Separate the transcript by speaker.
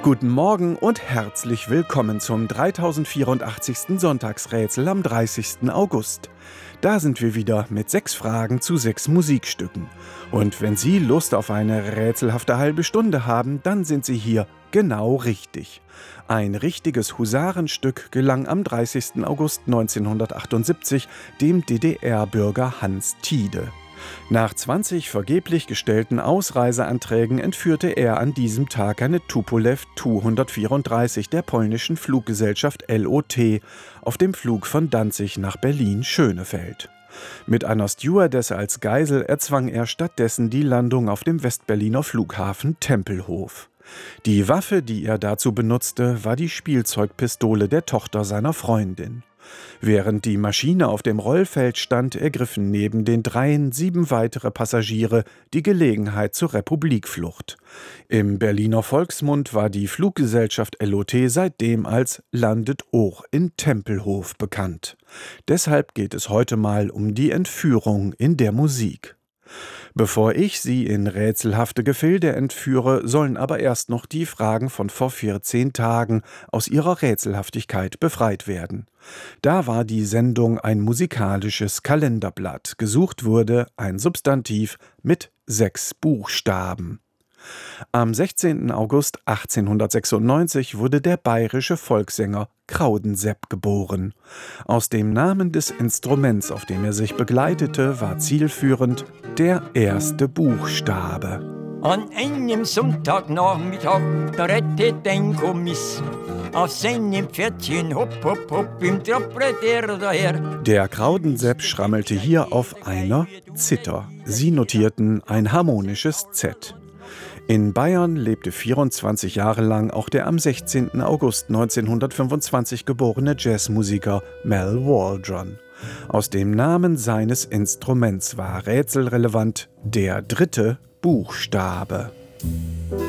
Speaker 1: Guten Morgen und herzlich willkommen zum 3084. Sonntagsrätsel am 30. August. Da sind wir wieder mit 6 Fragen zu 6 Musikstücken. Und wenn Sie Lust auf eine rätselhafte halbe Stunde haben, dann sind Sie hier genau richtig. Ein richtiges Husarenstück gelang am 30. August 1978 dem DDR-Bürger Hans Tiede. Nach 20 vergeblich gestellten Ausreiseanträgen entführte er an diesem Tag eine Tupolew Tu-134 der polnischen Fluggesellschaft LOT auf dem Flug von Danzig nach Berlin-Schönefeld. Mit einer Stewardess als Geisel erzwang er stattdessen die Landung auf dem Westberliner Flughafen Tempelhof. Die Waffe, die er dazu benutzte, war die Spielzeugpistole der Tochter seiner Freundin. Während die Maschine auf dem Rollfeld stand, ergriffen neben den dreien 7 weitere Passagiere die Gelegenheit zur Republikflucht. Im Berliner Volksmund war die Fluggesellschaft LOT seitdem als »Landet auch in Tempelhof« bekannt. Deshalb geht es heute mal um die Entführung in der Musik. Bevor ich Sie in rätselhafte Gefilde entführe, sollen aber erst noch die Fragen von vor 14 Tagen aus ihrer Rätselhaftigkeit befreit werden. Da war die Sendung ein musikalisches Kalenderblatt. Gesucht wurde ein Substantiv mit 6 Buchstaben. Am 16. August 1896 wurde der bayerische Volkssänger Kraudensepp geboren. Aus dem Namen des Instruments, auf dem er sich begleitete, war zielführend der erste Buchstabe.
Speaker 2: An einem Sonntagnachmittag, da rettet ein Kommiss auf seinem Pferdchen, hopp, hopp, hopp, im Trab rennt er daher.
Speaker 1: Der Kraudensepp schrammelte hier auf einer Zither. Sie notierten ein harmonisches Z. In Bayern lebte 24 Jahre lang auch der am 16. August 1925 geborene Jazzmusiker Mal Waldron. Aus dem Namen seines Instruments war rätselrelevant der dritte Buchstabe.